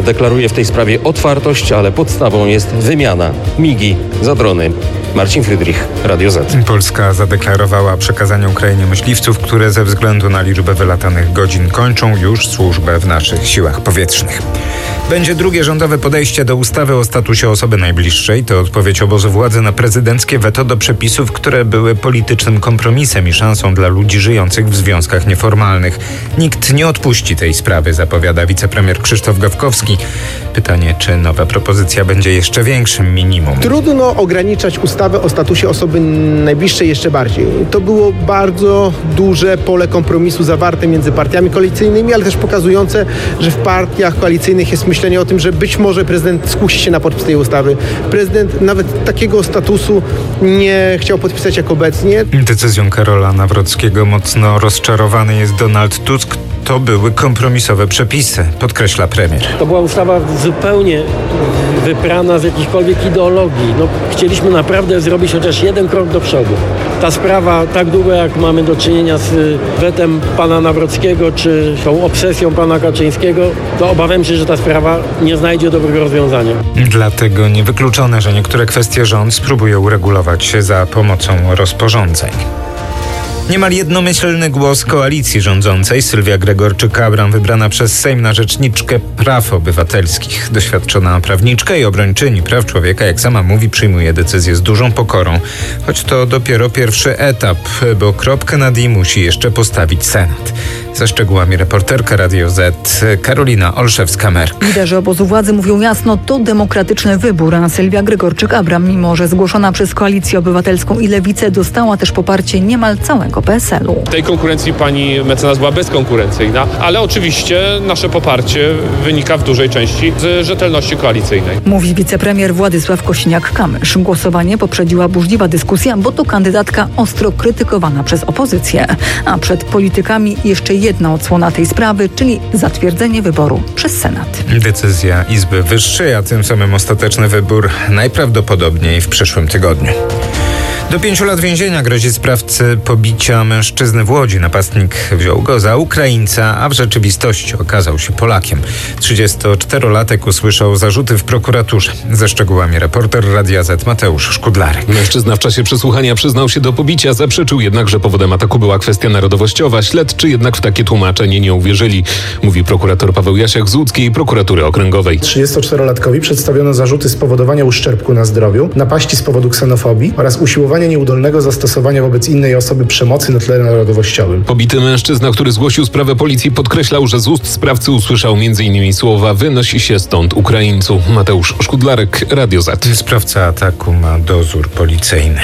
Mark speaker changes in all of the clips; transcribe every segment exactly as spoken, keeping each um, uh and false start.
Speaker 1: deklaruje w tej sprawie otwartość, ale podstawą jest wymiana. Migi za drony. Marcin Frydrich, Radio Z.
Speaker 2: Polska zadeklarowała przekazanie Ukrainie myśliwców, które ze względu na liczbę wylatanych godzin kończą już służbę w naszych siłach powietrznych. Będzie drugie rządowe podejście do ustawy o statusie osoby najbliższej. To odpowiedź obozu władzy na prezydenckie weto do przepisów, które były politycznym kompromisem i szansą dla ludzi żyjących w związkach nieformalnych. Nikt nie odpuści tej sprawy, zapowiada wicepremier Krzysztof Gawkowski. Pytanie, czy nowa propozycja będzie jeszcze większym minimum?
Speaker 3: Trudno ograniczać ustawę o statusie osoby najbliższej jeszcze bardziej. To było bardzo duże pole kompromisu zawarte między partiami koalicyjnymi, ale też pokazujące, że w partiach koalicyjnych jest myślenie o tym, że być może prezydent skusi się na podpis tej ustawy. Prezydent nawet takiego statusu nie chciał podpisać jak obecnie.
Speaker 2: Decyzją Karola Nawrockiego mocno rozczarowany jest Donald Tusk. To były kompromisowe przepisy, podkreśla premier.
Speaker 4: To była ustawa zupełnie wyprana z jakichkolwiek ideologii. No, chcieliśmy naprawdę zrobić chociaż jeden krok do przodu. Ta sprawa, tak długo jak mamy do czynienia z wetem pana Nawrockiego, czy tą obsesją pana Kaczyńskiego, to obawiam się, że ta sprawa nie znajdzie dobrego rozwiązania.
Speaker 2: Dlatego niewykluczone, że niektóre kwestie rząd spróbuje uregulować za pomocą rozporządzeń. Niemal jednomyślny głos koalicji rządzącej Sylwia Gregorczyk-Abram wybrana przez Sejm na rzeczniczkę praw obywatelskich. Doświadczona prawniczka i obrończyni praw człowieka, jak sama mówi, przyjmuje decyzję z dużą pokorą. Choć to dopiero pierwszy etap, bo kropkę nad i musi jeszcze postawić Senat. Ze szczegółami reporterka Radio Z Karolina Olszewska-Merk.
Speaker 5: Liderzy obozu władzy mówią jasno, to demokratyczny wybór, a Sylwia Gregorczyk-Abram, mimo że zgłoszona przez Koalicję Obywatelską i Lewicę, dostała też poparcie niemal całego P S L u.
Speaker 6: W tej konkurencji pani mecenas była bezkonkurencyjna, ale oczywiście nasze poparcie wynika w dużej części z rzetelności koalicyjnej.
Speaker 5: Mówi wicepremier Władysław Kosiniak-Kamysz. Głosowanie poprzedziła burzliwa dyskusja, bo to kandydatka ostro krytykowana przez opozycję. A przed politykami jeszcze jedna odsłona tej sprawy, czyli zatwierdzenie wyboru przez Senat.
Speaker 2: Decyzja Izby Wyższej, a tym samym ostateczny wybór najprawdopodobniej w przyszłym tygodniu. Do pięciu lat więzienia grozi sprawcy pobicia mężczyzny w Łodzi. Napastnik wziął go za Ukraińca, a w rzeczywistości okazał się Polakiem. trzydziestoczterolatek usłyszał zarzuty w prokuraturze. Ze szczegółami reporter Radia Z Mateusz Szkudlarek.
Speaker 7: Mężczyzna w czasie przesłuchania przyznał się do pobicia, zaprzeczył jednak, że powodem ataku była kwestia narodowościowa. Śledczy jednak w takie tłumaczenie nie uwierzyli, mówi prokurator Paweł Jasiak z łódzkiej prokuratury okręgowej.
Speaker 8: trzydziestoczterolatkowi przedstawiono zarzuty spowodowania uszczerbku na zdrowiu, napaści z powodu ksenofobii oraz usiłowania nieudolnego zastosowania wobec innej osoby przemocy na tle narodowościowym.
Speaker 7: Pobity mężczyzna, który zgłosił sprawę policji, podkreślał, że z ust sprawcy usłyszał m in słowa „wynosi się stąd, Ukraińcu”. Mateusz Szkudlarek, Radio Z.
Speaker 2: Sprawca ataku ma dozór policyjny.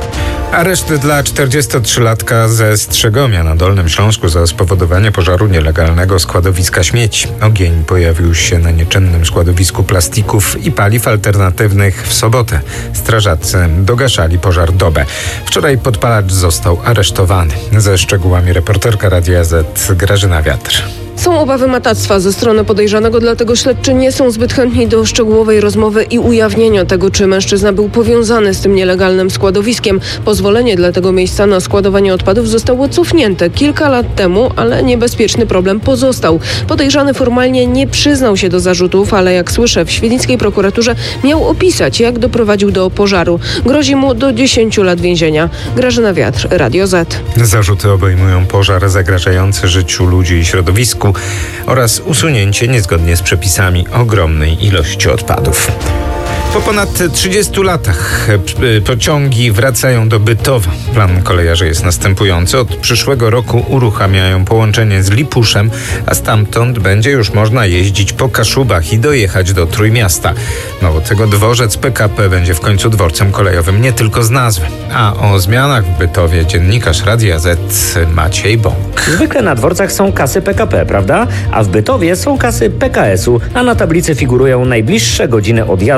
Speaker 2: Areszt dla czterdziestotrzylatka ze Strzegomia na Dolnym Śląsku za spowodowanie pożaru nielegalnego składowiska śmieci. Ogień pojawił się na nieczynnym składowisku plastików i paliw alternatywnych w sobotę. Strażacy dogaszali pożar dobę. Wczoraj podpalacz został aresztowany. Ze szczegółami reporterka Radia Z Grażyna Wiatr.
Speaker 9: Są obawy matactwa ze strony podejrzanego, dlatego śledczy nie są zbyt chętni do szczegółowej rozmowy i ujawnienia tego, czy mężczyzna był powiązany z tym nielegalnym składowiskiem. Pozwolenie dla tego miejsca na składowanie odpadów zostało cofnięte kilka lat temu, ale niebezpieczny problem pozostał. Podejrzany formalnie nie przyznał się do zarzutów, ale jak słyszę, w świdnickiej prokuraturze miał opisać, jak doprowadził do pożaru. Grozi mu do dziesięciu lat więzienia. Grażyna Wiatr, Radio Z.
Speaker 2: Zarzuty obejmują pożar zagrażający życiu ludzi i środowisku oraz usunięcie niezgodnie z przepisami ogromnej ilości odpadów. Po ponad trzydziestu latach pociągi wracają do Bytowa. Plan kolejarzy jest następujący. Od przyszłego roku uruchamiają połączenie z Lipuszem, a stamtąd będzie już można jeździć po Kaszubach i dojechać do Trójmiasta. Mało tego, dworzec P K P będzie w końcu dworcem kolejowym nie tylko z nazwy. A o zmianach w Bytowie dziennikarz Radia Z Maciej Bąk.
Speaker 10: Zwykle na dworcach są kasy P K P, prawda? A w Bytowie są kasy P K S u, a na tablicy figurują najbliższe godziny odjazdów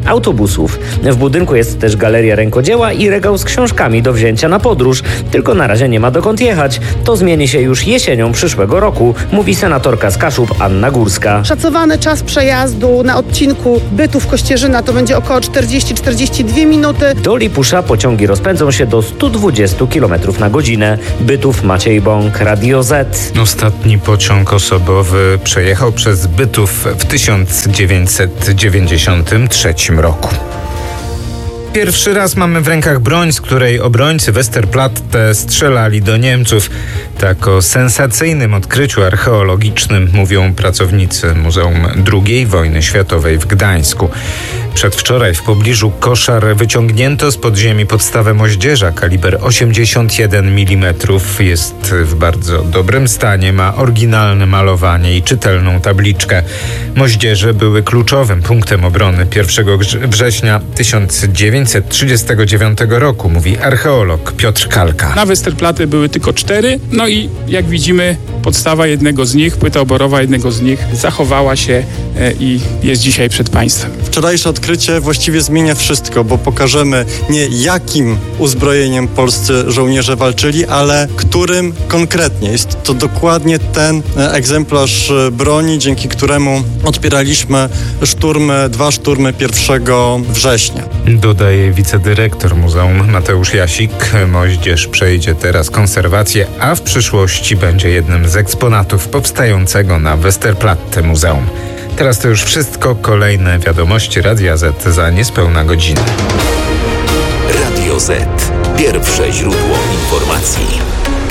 Speaker 10: autobusów. W budynku jest też galeria rękodzieła i regał z książkami do wzięcia na podróż. Tylko na razie nie ma dokąd jechać. To zmieni się już jesienią przyszłego roku, mówi senatorka z Kaszub Anna Górska.
Speaker 11: Szacowany czas przejazdu na odcinku Bytów-Kościerzyna to będzie około czterdzieści do czterdziestu dwóch minuty.
Speaker 10: Do Lipusza pociągi rozpędzą się do stu dwudziestu kilometrów na godzinę. Bytów, Maciej Bąk, Radio Z.
Speaker 2: Ostatni pociąg osobowy przejechał przez Bytów w tysiąc dziewięćset dziewięćdziesiątym trzecim roku. Pierwszy raz mamy w rękach broń, z której obrońcy Westerplatte strzelali do Niemców. Tak o sensacyjnym odkryciu archeologicznym mówią pracownicy Muzeum drugiej Wojny Światowej w Gdańsku. Przedwczoraj w pobliżu Koszar wyciągnięto z podziemi podstawę moździerza kaliber osiemdziesiąt jeden milimetrów. Jest w bardzo dobrym stanie, ma oryginalne malowanie i czytelną tabliczkę. Moździerze były kluczowym punktem obrony pierwszego września tysiąc dziewięćset trzydziestego dziewiątego roku, mówi archeolog Piotr Kalka.
Speaker 12: Na Westerplatte były tylko cztery, no i jak widzimy podstawa jednego z nich, płyta oborowa jednego z nich zachowała się i jest dzisiaj przed Państwem.
Speaker 13: Wczorajsze odkrycie właściwie zmienia wszystko, bo pokażemy nie jakim uzbrojeniem polscy żołnierze walczyli, ale którym konkretnie. Jest to dokładnie ten egzemplarz broni, dzięki któremu odpieraliśmy szturmy, dwa szturmy pierwszego września.
Speaker 2: Dodaje wicedyrektor muzeum Mateusz Jasik. Moździerz przejdzie teraz konserwację, a w przyszłości będzie jednym z eksponatów powstającego na Westerplatte muzeum. Teraz to już wszystko. Kolejne wiadomości Radia Z za niespełna godzinę.
Speaker 14: Radio Z. Pierwsze źródło informacji.